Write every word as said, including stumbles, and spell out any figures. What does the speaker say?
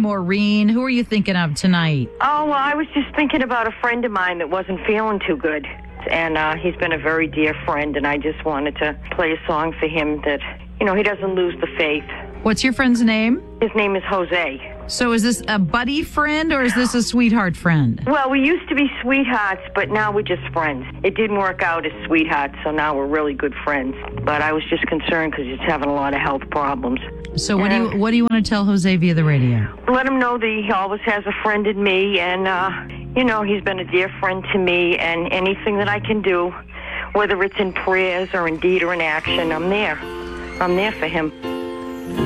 Maureen. Who are you thinking of tonight? Oh, well, I was just thinking about a friend of mine that wasn't feeling too good. And uh, he's been a very dear friend, and I just wanted to play a song for him that, you know, he doesn't lose the faith. What's your friend's name? His name is Jose. So is this a buddy friend or is this a sweetheart friend? Well, we used to be sweethearts, but now we're just friends. It didn't work out as sweethearts, so now we're really good friends. But I was just concerned because he's having a lot of health problems. So what do you what do you want to tell Jose via the radio? Let him know that he always has a friend in me, and, uh, you know, he's been a dear friend to me, and anything that I can do, whether it's in prayers or in deed or in action, I'm there. I'm there for him.